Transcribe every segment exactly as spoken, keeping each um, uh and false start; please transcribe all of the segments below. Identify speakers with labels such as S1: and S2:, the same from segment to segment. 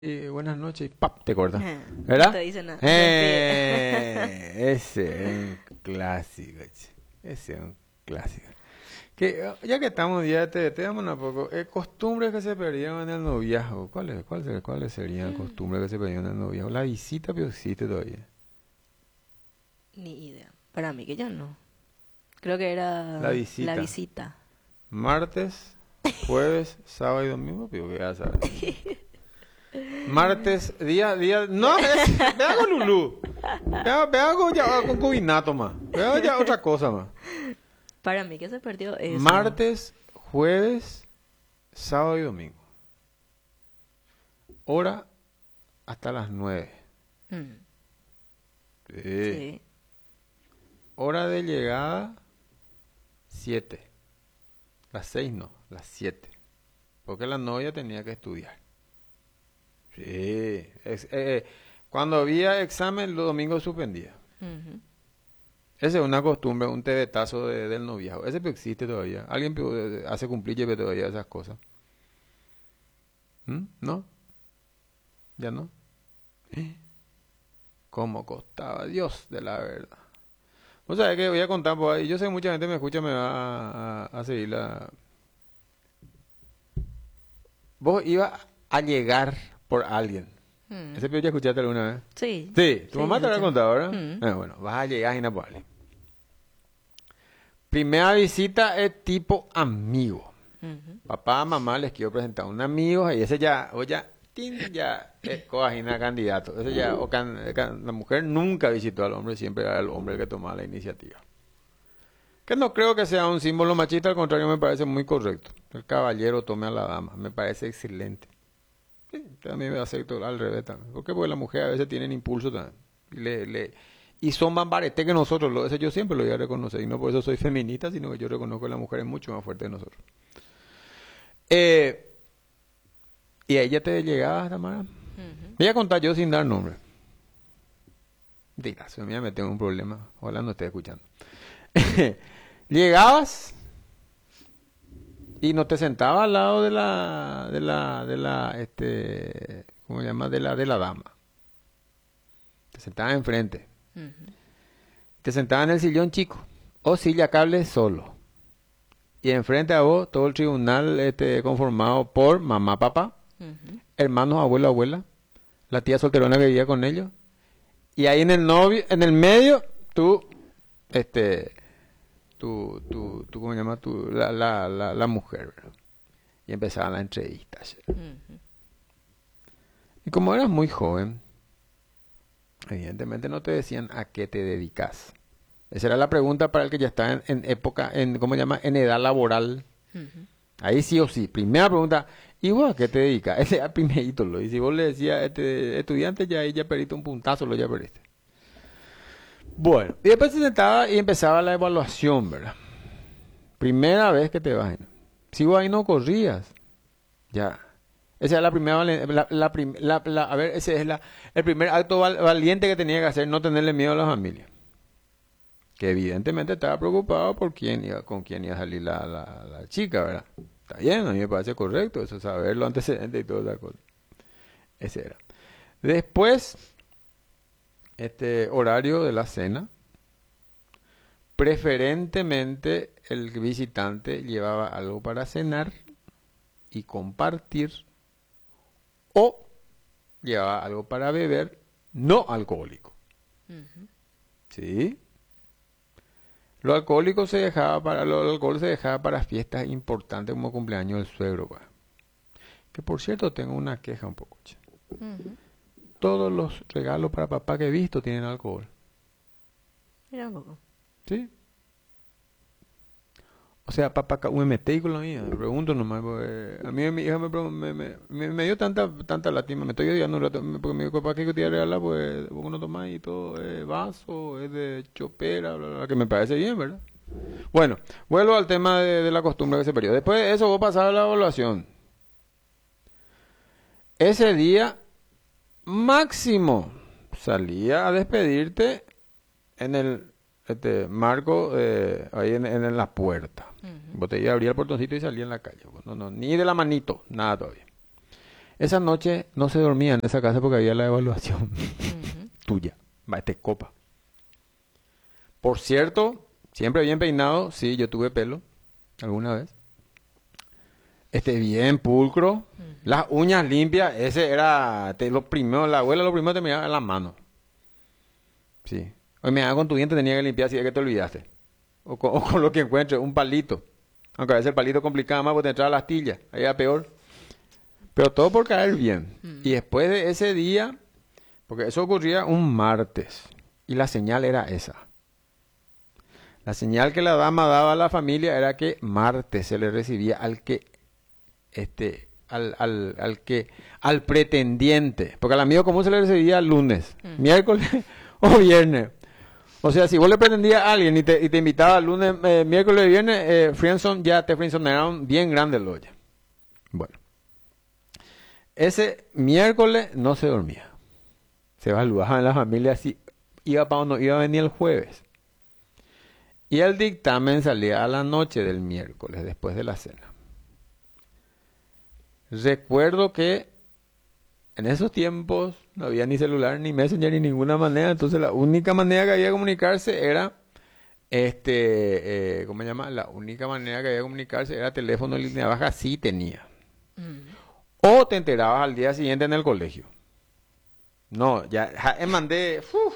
S1: Eh, buenas noches y ¡pap! Te corta.
S2: Ajá, no
S1: ¿Verdad?
S2: te dice nada.
S1: Eh, ese es un clásico, che. Ese es un clásico. Que, eh, ya que estamos, ya te, te damos un poco. Eh, costumbres que se perdieron en el noviazgo. ¿Cuáles, cuáles, cuáles serían costumbres que se perdieron en el noviazgo? La visita, pero existe todavía.
S2: Ni idea. Para mí que ya no. Creo que
S1: La
S2: era la
S1: visita.
S2: visita.
S1: Martes, jueves, sábado y domingo, pero que ya sabes. Martes, día, día, no, es, vea con Lulú, vea, vea con, ya, con Cubinato más, vea ya otra cosa más.
S2: Para mí que se perdió eso.
S1: Martes, jueves, sábado y domingo. Hora hasta las nueve.
S2: Mm,
S1: Sí.
S2: sí.
S1: Hora de llegada, siete. Las seis no, las siete. Porque la novia tenía que estudiar. Sí. Es- eh, cuando había examen, los domingos suspendía.
S2: Ujú.
S1: Esa es una costumbre, un tebetazo de- del noviazgo. Ese pues existe todavye. Alguien pues, hace cumplir lleve todavía esas cosas. ¿Mm? ¿No? ¿Ya no? ¿Cómo costaba? Dios de la verdad. O sea, que voy a contar por ahí. Yo sé que mucha gente me escucha, me va a, a- a seguir la... Vos ibas a llegar por alguien.
S2: Mm.
S1: ¿Ese pio ya escuchaste alguna vez?
S2: Sí.
S1: Sí, tu
S2: Sí,
S1: mamá te lo ha
S2: escuché.
S1: contado, ¿verdad?
S2: Mm.
S1: Eh, bueno, vas a llegar y por alguien. Primera visita es tipo amigo.
S2: Ujú.
S1: Papá, mamá, les quiero presentar un amigo y ese ya, o ya, tin, ya es coagina candidato. Ese ya, o can- can- la mujer nunca visitó al hombre, siempre era el hombre el que tomaba la iniciativa. Que no creo que sea un símbolo machista, al contrario, me parece muy correcto. El caballero tome a la dama, me parece excelente. Sí, también me acepto al revés también. ¿Por qué? Porque las mujeres a veces tienen impulso también. Y, le, le, y son más baretes que nosotros, lo, eso yo siempre lo voy a reconocer. Y no por eso soy feminista, sino que yo reconozco que la mujer es mucho más fuerte que nosotros. Eh, y a ella te llegaba, Tamara.
S2: Ujú.
S1: Voy a contar yo sin dar nombre. Diga, se me voy a meter en un problema. Ojalá no esté escuchando. Llegabas y no te sentabas al lado de la, de la, de la, este, ¿cómo se llama? De la, de la dama. Te sentabas enfrente.
S2: Ujú.
S1: Te sentabas en el sillón chico o silla cable solo. Y enfrente a vos todo el tribunal este, conformado por mamá, papá,
S2: Ujú.
S1: hermanos, abuelo, abuela, la tía solterona que vivía con ellos. Y ahí en el novio, en el medio, tú, este, tú, tú, tú, ¿cómo se llama? Tú, la, la, la, la mujer, ¿verdad? Y empezaban las entrevistas.
S2: Ujú.
S1: Y como eras muy joven, evidentemente no te decían a qué te dedicas. Esa era la pregunta para el que ya está en, en época, en, ¿cómo se llama? En edad laboral.
S2: Ujú.
S1: Ahí sí o sí. Primera pregunta, ¿y vos a qué te dedicas? Ese era el primerito. Lo. Y si vos le decías, este, estudiante, ya ahí ya perdiste un puntazo, lo ya perdiste. Bueno, y después se sentaba y empezaba la evaluación, ¿verdad? Primera vez que te vas. Si vos ahí no corrías, ya. Esa es la primera, valen- la, la prim- la- la- a ver, ese es la, el primer acto val- valiente que tenía que hacer, no tenerle miedo a la familia. Que evidentemente estaba preocupado por quién iba, con quién iba a salir la, la, la chica, ¿verdad? Está bien, a mí me parece correcto eso, saber los antecedentes y toda esa cosa. Ese era. Después, este horario de la cena, preferentemente el visitante llevaba algo para cenar y compartir o llevaba algo para beber no alcohólico.
S2: Ujú.
S1: ¿Sí? Lo alcohólico se dejaba para, lo alcohol se dejaba para fiestas importantes como cumpleaños del suegro, pues. Que por cierto tengo una queja un poco, che.
S2: Ujú.
S1: Todos los regalos para papá que he visto tienen alcohol.
S2: Mira un poco.
S1: ¿Sí? O sea, papá, un M T con la mía. Me pregunto nomás, porque a mí mi hija me, pregun- me, me, me- me dio tanta tanta lástima. Me estoy odiando un rato, porque me dijo, papá, ¿qué te voy a regalar? Pues, vos no tomás y todo, es vaso, es de chopera, bla, bla, bla, que me parece bien, ¿verdad? Bueno, vuelvo al tema de, de la costumbre de ese periodo. Después de eso, vos pasabas la evaluación. Ese día, máximo, salía a despedirte en el este, marco, eh, ahí en, en la puerta.
S2: Ujú.
S1: Vos te ibas a abrir el portoncito y salía en la calle. Vos no, no, ni de la manito, nada todavía. Esa noche no se dormía en esa casa porque había la evaluación
S2: Ujú.
S1: tuya. Va, este copa. Por cierto, siempre bien peinado. Sí, yo tuve pelo alguna vez. Este, bien pulcro. Las uñas limpias. Ese era te- lo primero. La abuela lo primero te miraba en la mano. Sí. Hoy me con tu diente tenía que limpiar si es que te olvidaste. O con, o con lo que encuentres, un palito. Aunque a veces el palito complicaba más porque te entraba la astilla. Ahí era peor. Pero todo por caer bien. Y después de ese día, porque eso ocurría un martes. Y la señal era esa. La señal que la dama daba a la familia era que martes se le recibía al que, este, al, al, al que, al pretendiente. Porque al amigo común se le recibía lunes,
S2: Mm.
S1: miércoles o viernes. O sea, si vos le pretendías a alguien y te, y te invitaba lunes, eh, miércoles y viernes, eh, friendzone, ya te friendzonearon bien grande el hoyo. Bueno. Ese miércoles no se dormía. Se evaluaba en la familia si iba para o no iba a venir el jueves. Y el dictamen salía a la noche del miércoles, después de la cena. Recuerdo que en esos tiempos no había ni celular, ni Messenger, ni ninguna manera. Entonces la única manera que había de comunicarse era, este, eh, ¿cómo se llama? La única manera que había de comunicarse era teléfono en línea baja, sí tenía.
S2: Mm.
S1: O te enterabas al día siguiente en el colegio. No, ya, ja, eh, mandé, uf.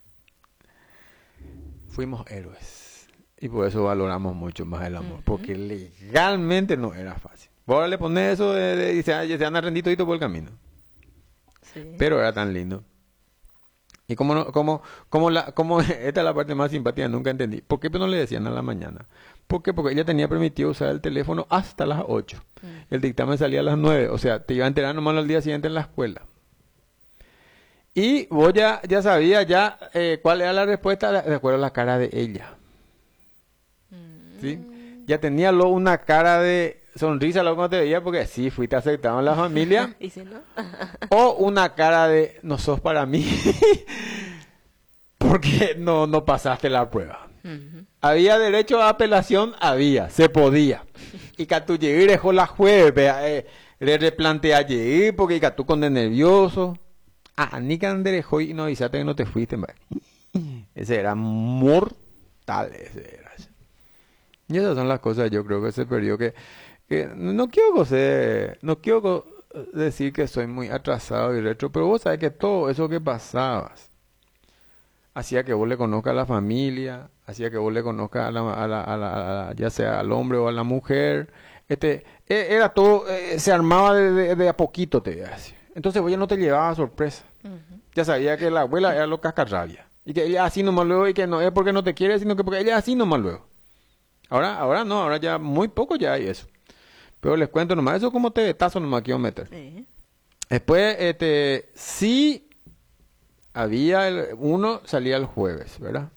S1: Fuimos héroes. Y por eso valoramos mucho más el amor.
S2: Ujú.
S1: Porque legalmente no era fácil. Vos ahora le pones eso de, de- y se, se anda rendido todito por el camino.
S2: Sí.
S1: Pero era tan lindo. Y como no, como, como la, como esta es la parte más simpática, nunca entendí. ¿Por qué no le decían a la mañana? ¿Por qué? Porque ella tenía permitido usar el teléfono hasta las ocho.
S2: Mm.
S1: El dictamen salía a las nueve. O sea, te iba a enterar nomás al día siguiente en la escuela. Y vos ya, ya sabías ya eh, cuál era la respuesta de de acuerdo a la cara de ella.
S2: Mm.
S1: ¿Sí? Ya tenía luego una cara de sonrisa luego cuando te veía porque sí, fuiste aceptado en la familia.
S2: ¿Y si no?
S1: O una cara de no sos para mí porque no, no pasaste la prueba.
S2: Ujú.
S1: Había derecho a apelación, había, se podía. Y que tú llegué dejó la jueves, vea, eh, le replantea llegué porque que tú con de nervioso. Ah, ni que dejó y no avisaste que no te fuiste. Mba. Ese era mortal, ese era. Y esas son las cosas, yo creo que ese periodo que, que no quiero ser, no quiero co- decir que soy muy atrasado y retro, pero vos sabés que todo eso que pasabas hacía que vos le conozcas a la familia, hacía que vos le conozcas a la, a la- a la- a la- ya sea al hombre o a la mujer, este, e- era todo, eh, se armaba de, de- de a poquito, te voy a decir. Entonces vos ya no te llevaba sorpresa,
S2: Ujú.
S1: ya sabía que la abuela era lo cascarrabia, y que ella así nomás luego, y que no es porque no te quiere, sino que porque ella así nomás luego. Ahora, ahora no, ahora ya muy poco ya hay eso. Pero les cuento nomás, eso como te vetazo nomás quiero meter.
S2: Sí.
S1: Después, este, sí había, el- uno salía el jueves, ¿verdad?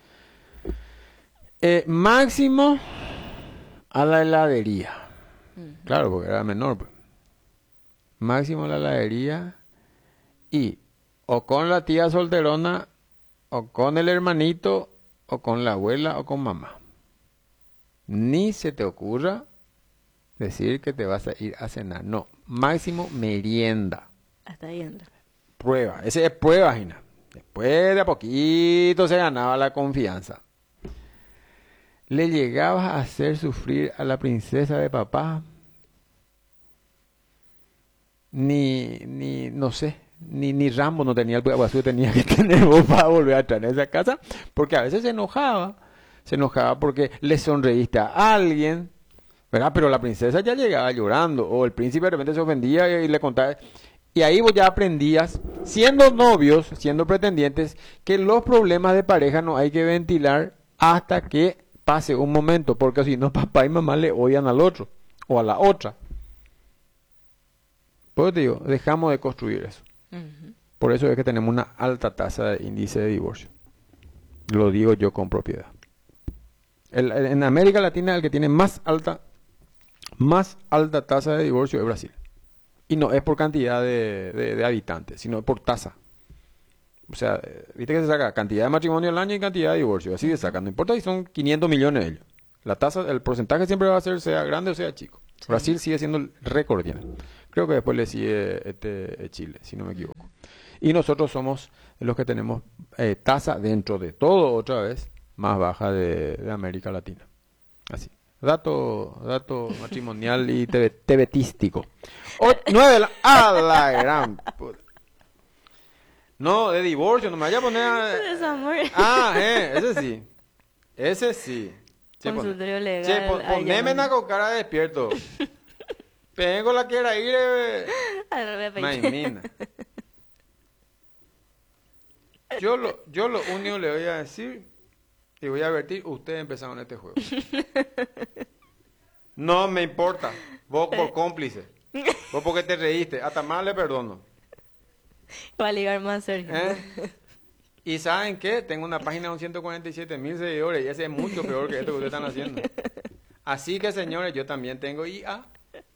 S1: Eh, máximo a la heladería.
S2: Ujú.
S1: Claro, porque era menor, pues. Máximo a la heladería y o con la tía solterona, o con el hermanito, o con la abuela, o con mamá. Ni se te ocurra decir que te vas a ir a cenar. No, máximo merienda.
S2: Hasta ahí entra.
S1: Prueba. Ese es prueba, Gina. Después de a poquito se ganaba la confianza. ¿Le llegabas a hacer sufrir a la princesa de papá? Ni, ni, no sé, ni, ni Rambo no tenía el Guazú, tenía que tener vos para volver a entrar en esa casa, porque a veces se enojaba. Se enojaba porque le sonreíste a alguien, ¿verdad? Pero la princesa ya llegaba llorando, o el príncipe de repente se ofendía y le contaba. Y ahí vos ya aprendías, siendo novios, siendo pretendientes, que los problemas de pareja no hay que ventilar hasta que pase un momento, porque si no, papá y mamá le odian al otro o a la otra. Pues te digo, dejamos de construir eso.
S2: Ujú.
S1: Por eso es que tenemos una alta tasa de índice de divorcio. Lo digo yo con propiedad. El- el- en América Latina el que tiene más alta, más alta tasa de divorcio es Brasil. Y no es por cantidad de, de- de habitantes, sino por tasa. O sea, eh, viste que se saca cantidad de matrimonio al año y cantidad de divorcio. Así se saca. No importa si son quinientos millones de ellos. La tasa, el porcentaje siempre va a ser, sea grande o sea chico.
S2: Sí.
S1: Brasil sigue siendo el récord. Tiene. Creo que después le sigue este, Chile, si no me equivoco. Y nosotros somos los que tenemos eh, tasa dentro de todo, otra vez, más baja de, de América Latina. Así. Dato, dato matrimonial y tebe, tebetístico. O, nueve, la, ¡a la gran puta! No, de divorcio, no me vaya a poner a...
S2: Desamor.
S1: Ah, eh, ese sí. Ese sí. Che,
S2: Consultorio
S1: pon,
S2: legal.
S1: che, pon, poneme na con cara de despierto. Vengo la que era ir. Eh.
S2: Al revés,
S1: Maimina. Yo lo, yo lo único le voy a decir y voy a advertir, ustedes empezaron este juego. No me importa. Vos por cómplice. Vos porque te reíste. Hasta más le perdono.
S2: Va a ligar más, Sergio.
S1: ¿Eh? ¿Y saben qué? Tengo una página con ciento cuarenta y siete mil seguidores y ese es mucho peor que esto que ustedes están haciendo. Así que, señores, yo también tengo I A.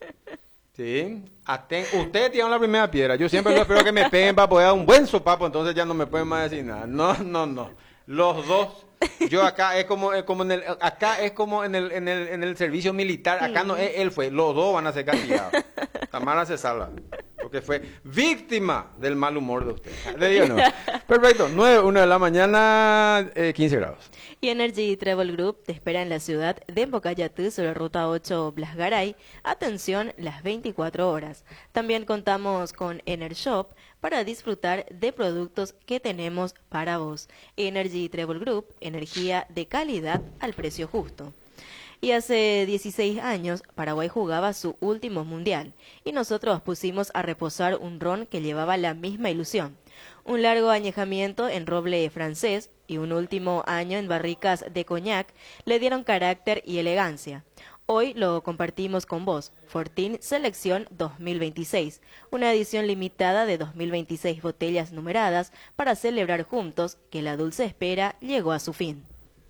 S1: Sí. Aten ustedes tiraron la primera piedra. Yo siempre lo espero que me peguen para poder dar un buen sopapo, entonces ya no me pueden más decir nada. No, no, no. Los dos. Yo acá es como, es como en el, acá es como en el, en el, en el servicio militar. Acá no es él fue. Los dos van a ser castigados. Tamara se salva. Porque fue víctima del mal humor de usted. Le digo no. Perfecto. nueve, una de la mañana, eh, quince grados.
S2: Y Energy Travel Group te espera en la ciudad de Embocayatú sobre ruta ocho Blasgaray. Atención, las veinticuatro horas. También contamos con EnerShop para disfrutar de productos que tenemos para vos. Energy Travel Group, energía de calidad al precio justo. Y hace dieciséis años, Paraguay jugaba su último mundial y nosotros pusimos a reposar un ron que llevaba la misma ilusión. Un largo añejamiento en roble francés y un último año en barricas de coñac le dieron carácter y elegancia. Hoy lo compartimos con vos, Fortín Selección dos mil veintiséis, una edición limitada de dos mil veintiséis botellas numeradas para celebrar juntos que la dulce espera llegó a su fin.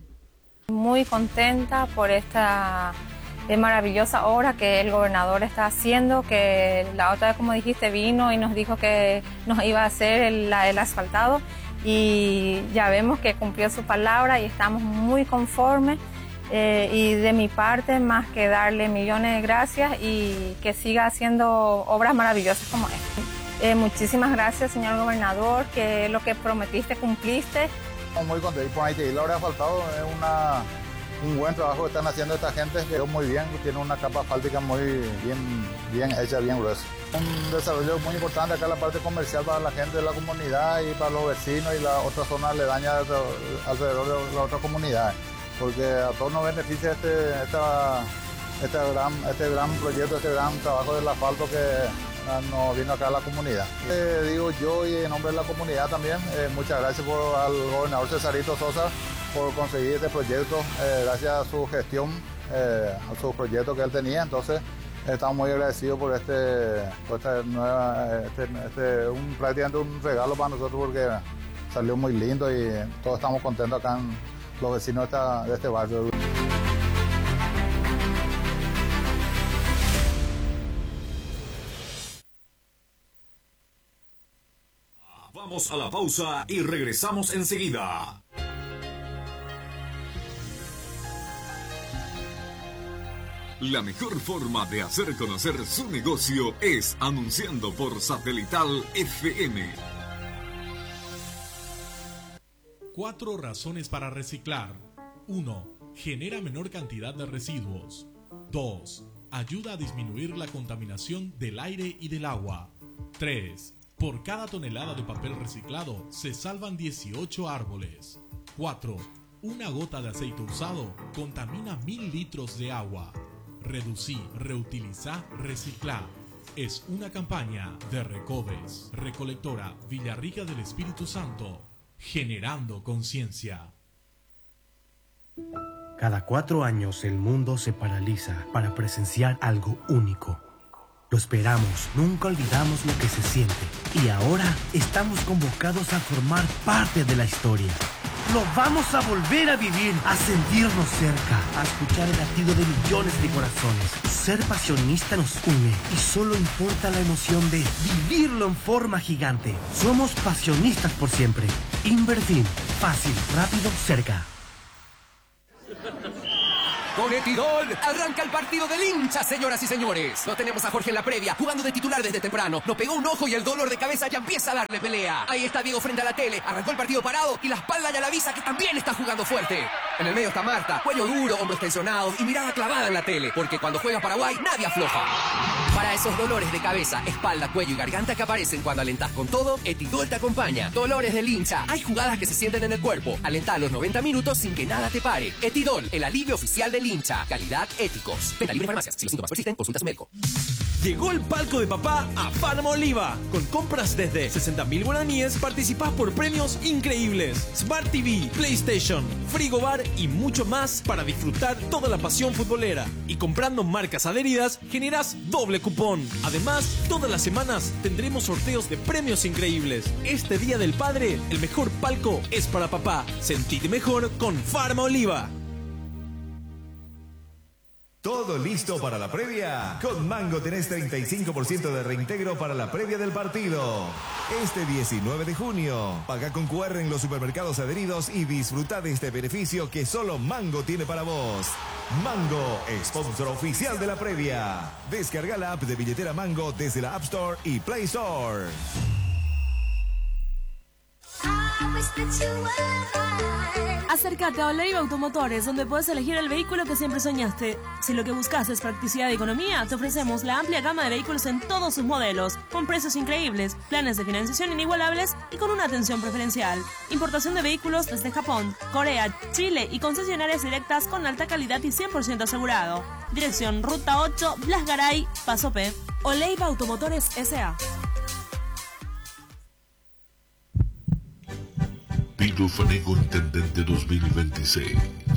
S3: Muy contenta por esta maravillosa obra que el gobernador está haciendo, que la otra vez, como dijiste, vino y nos dijo que nos iba a hacer el, el asfaltado y ya vemos que cumplió su palabra y estamos muy conformes. Eh, y de mi parte, más que darle millones de gracias y que siga haciendo obras maravillosas como esta. Eh, muchísimas gracias, señor gobernador, que lo que prometiste cumpliste.
S4: Muy contento con Haití, la hora faltado es una, un buen trabajo que están haciendo esta gente, quedó muy bien, tiene una capa asfáltica muy bien, bien hecha, bien gruesa. Un desarrollo muy importante acá en la parte comercial para la gente de la comunidad y para los vecinos y la otra zona aledaña alrededor de las otras comunidades, porque a todos nos beneficia este, esta, este, gran, este gran proyecto, este gran trabajo del asfalto que nos vino acá a la comunidad. Eh, digo yo y en nombre de la comunidad también, eh, muchas gracias por, al gobernador Cesarito Sosa por conseguir este proyecto, eh, gracias a su gestión, eh, a su proyecto que él tenía, entonces estamos muy agradecidos por este, por esta nueva, este, este, un, prácticamente un regalo para nosotros porque salió muy lindo y todos estamos contentos acá en los vecinos de, esta, de este barrio.
S5: Vamos a la pausa y regresamos enseguida. La mejor forma de hacer conocer su negocio es anunciando por Satelital F M.
S6: Cuatro razones para reciclar. uno. Genera menor cantidad de residuos. dos. Ayuda a disminuir la contaminación del aire y del agua. tres. Por cada tonelada de papel reciclado se salvan dieciocho árboles. cuatro. Una gota de aceite usado contamina mil litros de agua. Reducí, reutilizá, reciclá. Es una campaña de Recoves, Recolectora Villarrica del Espíritu Santo, generando conciencia.
S7: Cada cuatro años el mundo se paraliza para presenciar algo único. Lo esperamos, nunca olvidamos lo que se siente. Y ahora estamos convocados a formar parte de la historia. Lo vamos a volver a vivir, a sentirnos cerca, a escuchar el latido de millones de corazones. Ser pasionista nos une y solo importa la emoción de vivirlo en forma gigante. Somos pasionistas por siempre. Invertir, fácil, rápido, cerca.
S8: Con Etidol arranca el partido del hincha, señoras y señores. Lo tenemos a Jorge en la previa, jugando de titular desde temprano. Nos pegó un ojo y el dolor de cabeza ya empieza a darle pelea. Ahí está Diego frente a la tele, arrancó el partido parado y la espalda ya le avisa que también está jugando fuerte. En el medio está Marta, cuello duro, hombros tensionados y mirada clavada en la tele, porque cuando juega Paraguay nadie afloja. Para esos dolores de cabeza, espalda, cuello y garganta que aparecen cuando alentás con todo, Etidol te acompaña. Dolores del hincha, hay jugadas que se sienten en el cuerpo. Alentá los noventa minutos sin que nada te pare. Etidol, el alivio oficial del hincha. Calidad, éticos. Venta libre en farmacias. Si los síntomas persisten, consulta a su médico.
S9: Llegó el palco de papá a Palmoliva. Con compras desde sesenta mil guaraníes participás por premios increíbles. Smart T V, PlayStation, frigobar y mucho más para disfrutar toda la pasión futbolera. Y comprando marcas adheridas generás doble cupón. Además, todas las semanas tendremos sorteos de premios increíbles. Este Día del Padre, el mejor palco es para papá. Sentite mejor con Palmoliva.
S10: ¿Todo listo para la previa? Con Mango tenés treinta y cinco por ciento de reintegro para la previa del partido. Este diecinueve de junio, paga con Q R en los supermercados adheridos y disfruta de este beneficio que solo Mango tiene para vos. Mango, sponsor oficial de la previa. Descarga la app de billetera Mango desde la App Store y Play Store.
S11: Acércate a Oleiva Automotores, donde puedes elegir el vehículo que siempre soñaste. Si lo que buscas es practicidad y economía, te ofrecemos la amplia gama de vehículos en todos sus modelos, con precios increíbles, planes de financiación inigualables y con una atención preferencial. Importación de vehículos desde Japón, Corea, Chile y concesionarias directas con alta calidad y cien por ciento asegurado. Dirección Ruta ocho, Blas Garay, Paso P. Oleiva Automotores S A
S12: Pilo Fanego Intendente dos mil veintiséis.